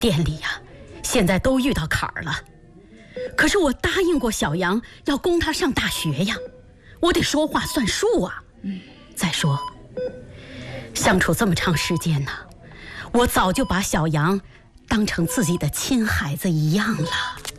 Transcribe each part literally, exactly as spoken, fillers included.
店里呀、啊，现在都遇到坎儿了。可是我答应过小杨要供他上大学呀，我得说话算数啊。嗯，再说，相处这么长时间呢，我早就把小杨当成自己的亲孩子一样了。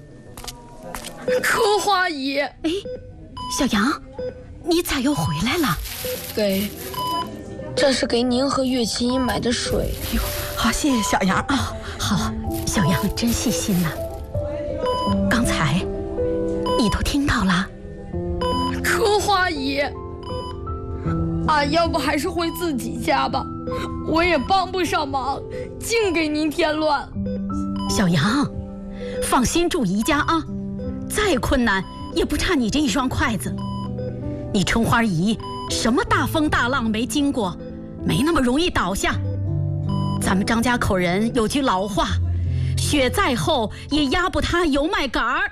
春花姨， 哎，小杨，你咋又回来了？ 给，这是给您和岳琴姨买的水。 哟，好，谢谢小杨啊。 哦，好，小杨真细心呐。刚才你都听到了？ 春花姨，啊，要不还是回自己家吧，我也帮不上忙，净给您添乱。 小杨，放心住宜家啊，再困难也不差你这一双筷子。你春花姨什么大风大浪没经过，没那么容易倒下。咱们张家口人有句老话，雪再厚也压不塌油麦秆儿。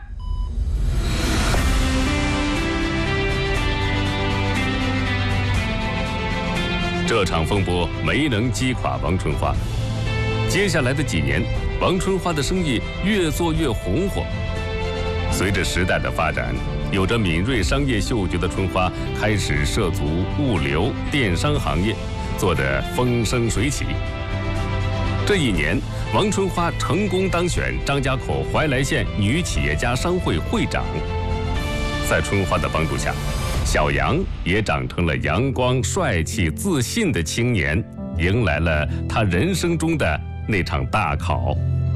这场风波没能击垮王春花。接下来的几年，王春花的生意越做越红火。随着时代的发展，有着敏锐商业嗅觉的春花开始涉足物流、电商行业，做得风生水起。这一年，王春花成功当选张家口怀来县女企业家商会会长。在春花的帮助下，小杨也长成了阳光、帅气、自信的青年，迎来了他人生中的那场大考。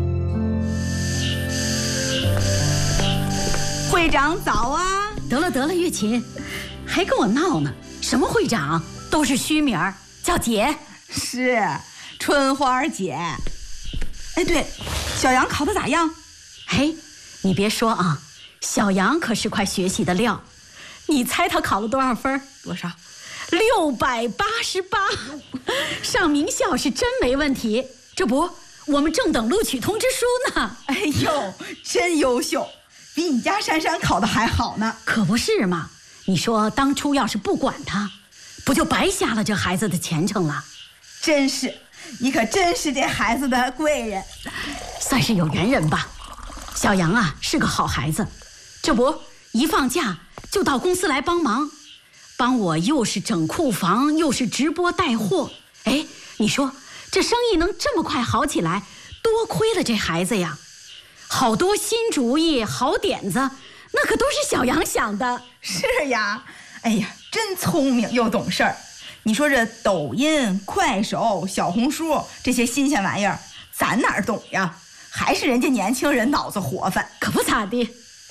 会长早啊！ 得了得了，月琴，还跟我闹呢？什么会长，都是虚名儿，叫姐。 是，春花姐。哎，对，小杨考得咋样？ 嘿，你别说啊，小杨可是块学习的料。你猜他考了多少分？ 多少？ 六百八十八，上名校是真没问题。这不，我们正等录取通知书呢。 哎呦，真优秀，比你家珊珊考的还好呢。 可不是嘛？你说当初要是不管他，不就白瞎了这孩子的前程了？ 真是，你可真是这孩子的贵人， 算是有缘人吧。小杨啊，是个好孩子，这不一放假就到公司来帮忙，帮我又是整库房，又是直播带货。哎，你说这生意能这么快好起来，多亏了这孩子呀！好多新主意、好点子，那可都是小杨想的。 是呀，哎呀，真聪明又懂事儿。你说这抖音、快手、小红书这些新鲜玩意儿，咱哪儿懂呀？还是人家年轻人脑子活泛， 可不咋地。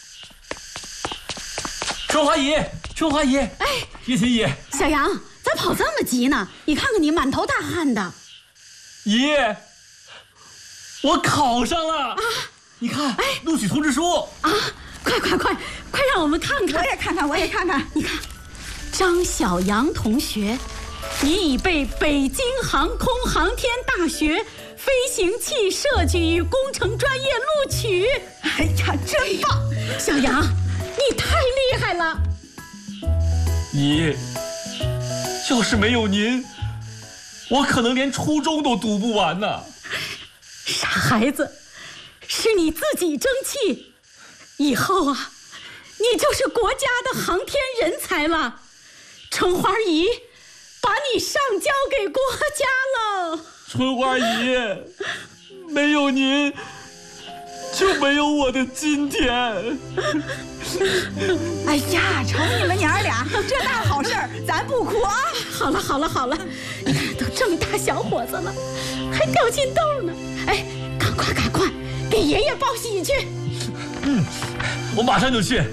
春花姨，春花姨，哎，叶琴姨， 小杨，咋跑这么急呢？你看看你满头大汗的。 姨，我考上了啊！你看，哎，录取通知书啊！快快快快让我们看看！ 我也看看，我也看看。 你看，张小杨同学，你已被北京航空航天大学飞行器设计与工程专业录取。 哎呀，真棒！ 小杨，你太厉害了！ 姨，要是没有您，我可能连初中都读不完呢。 傻孩子，是你自己争气，以后啊，你就是国家的航天人才了。春花姨把你上交给国家了。 春花姨，没有您就没有我的今天。 哎呀，瞅你们娘俩这大好事儿，咱不哭啊！ 好了好了好了，你看都这么大小伙子了，还掉进豆呢。哎，赶快赶快，给爷爷报喜去。 嗯，我马上就去。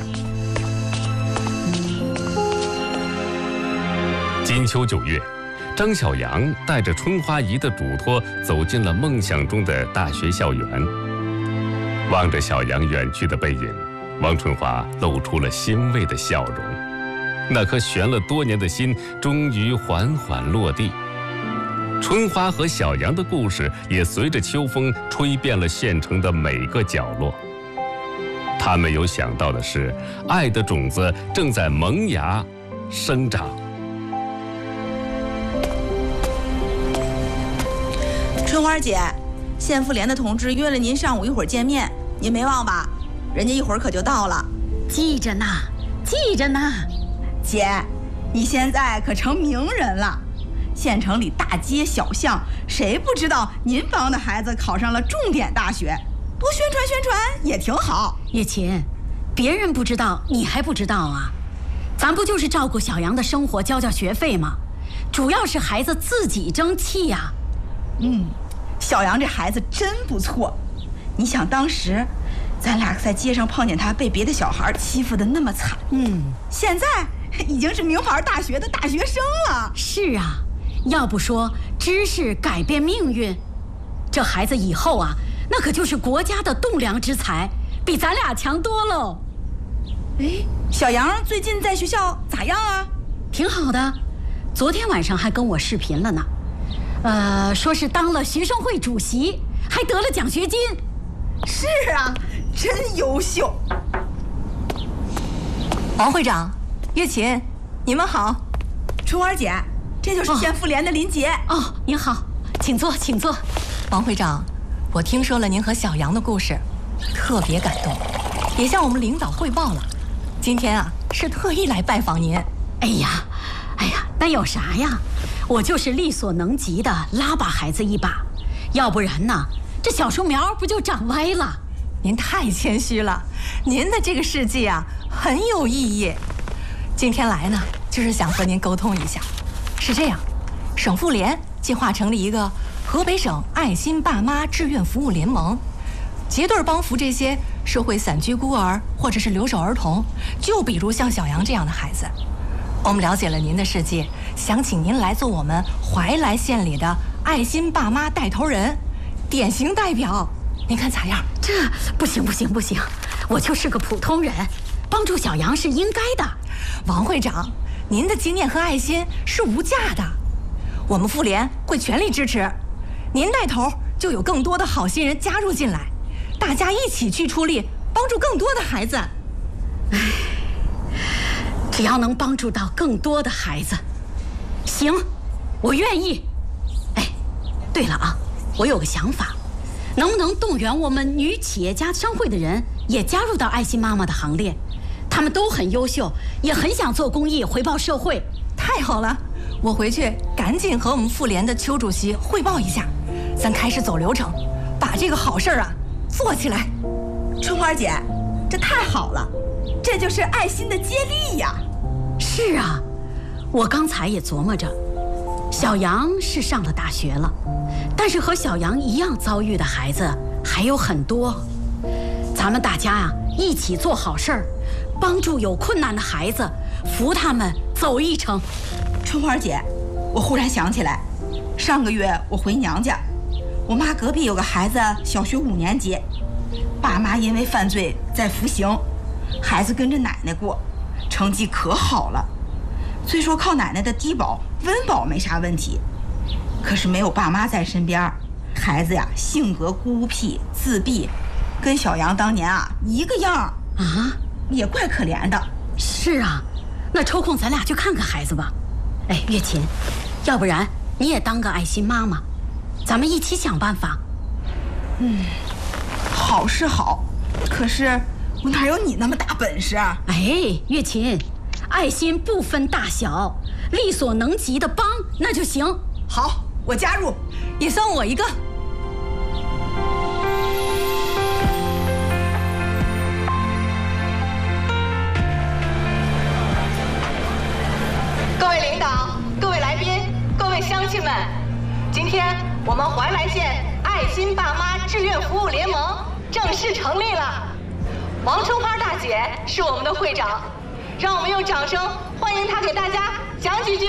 金秋九月，张小杨带着春花姨的嘱托走进了梦想中的大学校园。望着小杨远去的背影，王春花露出了欣慰的笑容。那颗悬了多年的心终于缓缓落地。春花和小杨的故事也随着秋风吹遍了县城的每个角落。他没有想到的是，爱的种子正在萌芽生长。 春花姐， 县妇联的同志约了您上午一会儿见面，您没忘吧？人家一会儿可就到了。 记着呢，记着呢。 姐，你现在可成名人了，县城里大街小巷，谁不知道您帮的孩子考上了重点大学？多宣传宣传也挺好。 月琴，别人不知道，你还不知道啊？咱不就是照顾小杨的生活，交交学费吗？主要是孩子自己争气呀。 嗯，小杨这孩子真不错。你想当时咱俩在街上碰见他被别的小孩欺负得那么惨， 嗯， 现在已经是名牌大学的大学生了。 是啊，要不说知识改变命运，这孩子以后啊，那可就是国家的栋梁之才，比咱俩强多喽。 哎，小杨最近在学校咋样啊？ 挺好的，昨天晚上还跟我视频了呢。呃，说是当了学生会主席，还得了奖学金。 是啊，真优秀。 王会长，月琴，你们好。 春花姐，这就是县妇联的林杰。 哦，哦，您好，请坐，请坐。 王会长，我听说了您和小杨的故事，特别感动，也向我们领导汇报了。今天啊，是特意来拜访您。 哎呀，哎呀，那有啥呀？我就是力所能及的拉把孩子一把，要不然呢，这小树苗不就长歪了？ 您太谦虚了，您的这个事迹啊很有意义。今天来呢，就是想和您沟通一下。是这样，省妇联计划成立一个河北省爱心爸妈志愿服务联盟，结对帮扶这些社会散居孤儿或者是留守儿童，就比如像小杨这样的孩子。我们了解了您的事迹，想请您来做我们怀来县里的爱心爸妈带头人，典型代表。您看咋样？ 这不行不行不行，我就是个普通人，帮助小杨是应该的。 王会长，您的经验和爱心是无价的，我们妇联会全力支持。您带头，就有更多的好心人加入进来，大家一起去出力，帮助更多的孩子。 唉，只要能帮助到更多的孩子，行，我愿意。哎，对了啊，我有个想法，能不能动员我们女企业家商会的人也加入到爱心妈妈的行列？他们都很优秀，也很想做公益，回报社会。 太好了，我回去赶紧和我们妇联的邱主席汇报一下，咱开始走流程，把这个好事儿啊做起来。 春花姐，这太好了，这就是爱心的接力呀。 是啊，我刚才也琢磨着，小杨是上了大学了，但是和小杨一样遭遇的孩子还有很多。咱们大家啊，一起做好事儿，帮助有困难的孩子，扶他们走一程。 春花姐，我忽然想起来，上个月我回娘家，我妈隔壁有个孩子小学五年级，爸妈因为犯罪在服刑，孩子跟着奶奶过，成绩可好了。虽说靠奶奶的低保温饱没啥问题，可是没有爸妈在身边，孩子呀性格孤僻自闭，跟小杨当年啊一个样啊， 也怪可怜的。 是啊，那抽空咱俩去看看孩子吧。哎，月琴，要不然你也当个爱心妈妈，咱们一起想办法。 嗯，好是好，可是我哪有你那么大本事啊？ 哎，月琴，爱心不分大小，力所能及的帮那就行。 好，我加入， 也算我一个。 各位领导、各位来宾、各位乡亲们，今天我们怀来县爱心爸妈志愿服务联盟正式成立了。王春花大姐是我们的会长，让我们用掌声欢迎她给大家讲几句。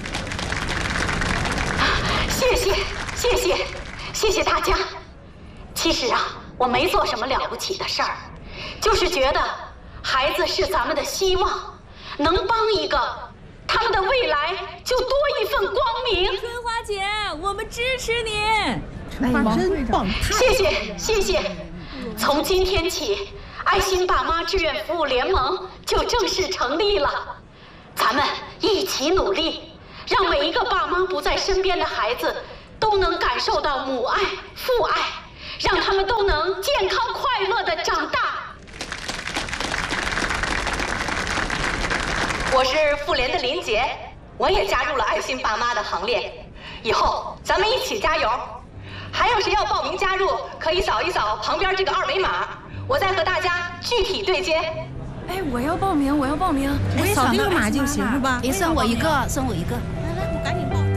谢谢，谢谢，谢谢大家。其实啊，我没做什么了不起的事儿，就是觉得孩子是咱们的希望，能帮一个，他们的未来就多一份光明。 春花姐，我们支持您。 春花真棒！ 谢谢谢谢。从今天起，爱心爸妈志愿服务联盟就正式成立了。咱们一起努力，让每一个爸妈不在身边的孩子都能感受到母爱、父爱，让他们都能健康快乐地长大。我是妇联的林杰，我也加入了爱心爸妈的行列。以后咱们一起加油！还有谁要报名加入，可以扫一扫旁边这个二维码，我再和大家具体对接。 哎，我要报名，我要报名， 我也扫这个码就行是吧？ 哎，算我一个，算我一个。 来来，我赶紧报。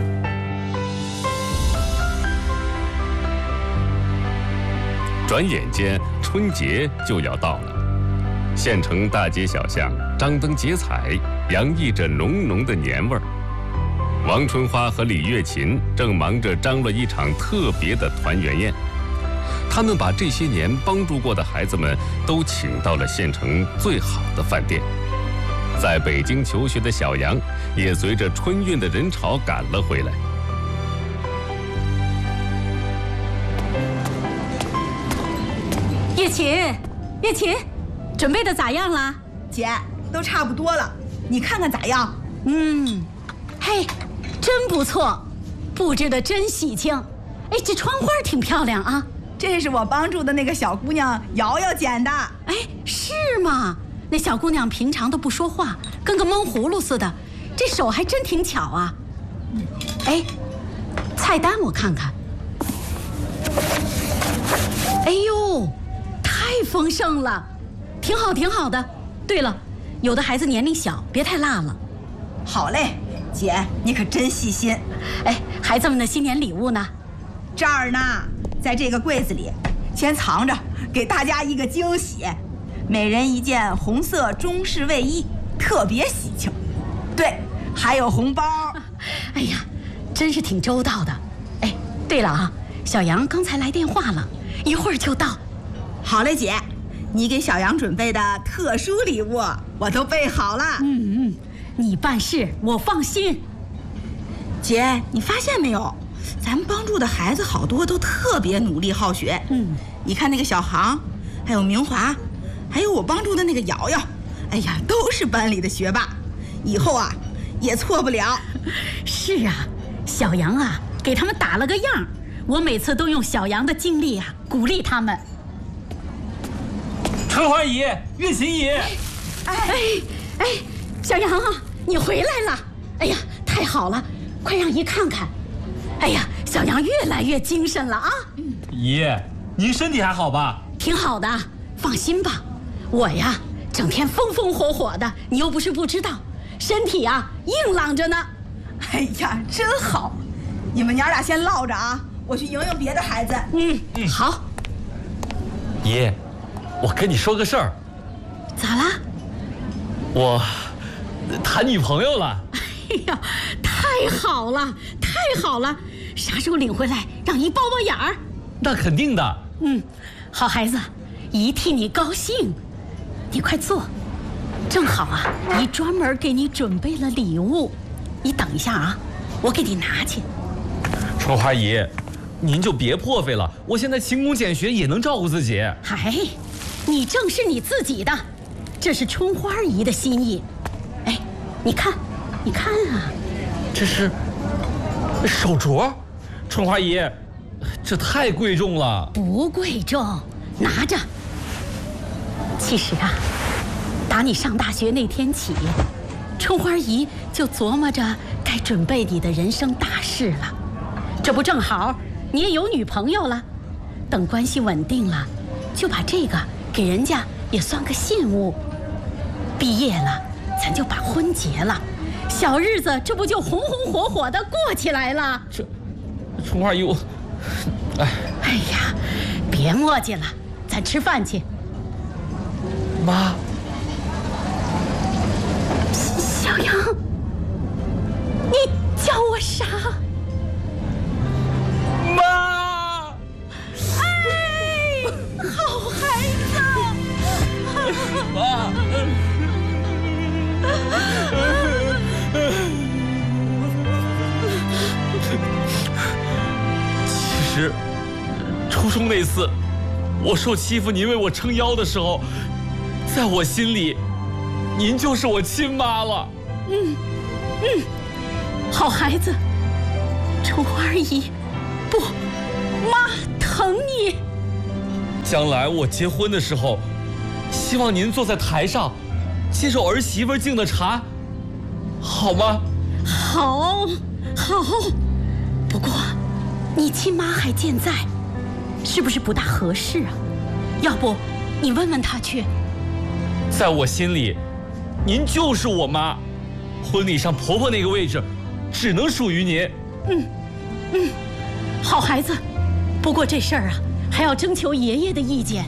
转眼间，春节就要到了，县城大街小巷张灯结彩，洋溢着浓浓的年味儿。王春花和李月琴正忙着张罗一场特别的团圆宴。他们把这些年帮助过的孩子们都请到了县城最好的饭店。在北京求学的小杨也随着春运的人潮赶了回来。 月琴，月琴，准备的咋样了？ 姐，都差不多了，你看看咋样？ 嗯，嘿，真不错，布置的真喜庆。哎，这窗花挺漂亮啊。 这是我帮助的那个小姑娘瑶瑶剪的。 哎，是吗？那小姑娘平常都不说话，跟个闷葫芦似的，这手还真挺巧啊。哎，菜单我看看。哎呦，太丰盛了，挺好挺好的。对了，有的孩子年龄小，别太辣了。 好嘞，姐，你可真细心。 哎，孩子们的新年礼物呢？ 这儿呢，在这个柜子里，先藏着，给大家一个惊喜。每人一件红色中式卫衣，特别喜庆。对，还有红包。 哎呀，真是挺周到的。哎，对了啊，小杨刚才来电话了，一会儿就到。 好嘞，姐，你给小杨准备的特殊礼物我都备好了。 嗯嗯，你办事我放心。 姐，你发现没有？咱们帮助的孩子好多都特别努力好学。 嗯， 你看那个小航，还有明华，还有我帮助的那个瑶瑶，哎呀，都是班里的学霸，以后啊也错不了。 是啊，小杨啊给他们打了个样，我每次都用小杨的经历啊鼓励他们。 春花姨，月琴姨， 哎哎，小杨啊，你回来了！哎呀，太好了，快让姨看看。哎呀，小杨越来越精神了啊！ 姨，您身体还好吧？ 挺好的，放心吧。我呀，整天风风火火的，你又不是不知道，身体啊硬朗着呢。 哎呀，真好！你们娘俩先唠着啊，我去迎迎别的孩子。 嗯嗯，好。 姨，我跟你说个事儿。 咋啦？ 我谈女朋友了。 哎呀，太好了，太好了！啥时候领回来，让姨包包眼儿？ 那肯定的。 嗯，好孩子，姨替你高兴。你快坐，正好啊，姨专门给你准备了礼物。你等一下啊，我给你拿去。 春花姨，您就别破费了，我现在勤工俭学也能照顾自己。 哎，你正是你自己的，这是春花姨的心意。哎，你看，你看啊， 这是手镯，春花姨，这太贵重了。 不贵重，拿着。其实啊，打你上大学那天起，春花姨就琢磨着该准备你的人生大事了。这不正好，你也有女朋友了，等关系稳定了，就把这个给人家也算个信物。毕业了，咱就把婚结了，小日子这不就红红火火的过起来了？ 这，春花姨，我，哎， 哎呀，别磨叽了，咱吃饭去。 妈， 小杨，你叫我啥？ 妈！ 哎，好孩子！ 妈！其实，初中那次，我受欺负，您为我撑腰的时候，在我心里，您就是我亲妈了。 嗯嗯，好孩子，春花姨不，妈疼你。 将来我结婚的时候，希望您坐在台上，接受儿媳妇敬的茶，好吗？ 好，好。不过，你亲妈还健在，是不是不大合适啊？要不，你问问她去。 在我心里，您就是我妈，婚礼上婆婆那个位置，只能属于您。 嗯，嗯，好孩子。不过这事儿啊，还要征求爷爷的意见。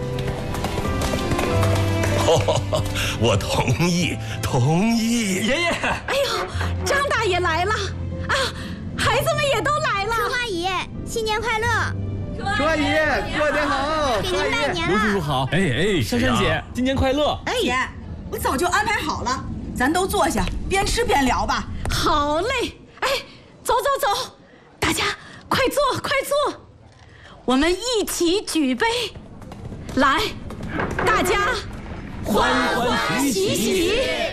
哦，我同意，同意。 爷爷， 哎呦，张大爷来了啊！孩子们也都来了。 春花姨，新年快乐！ 春花姨，过年好！ 给您拜年了。 卢叔叔好。哎哎，珊珊姐，新年快乐！ 哎，姐，我早就安排好了，咱都坐下，边吃边聊吧。 好嘞，哎，走走走，大家快坐快坐，我们一起举杯，来，大家欢欢喜喜。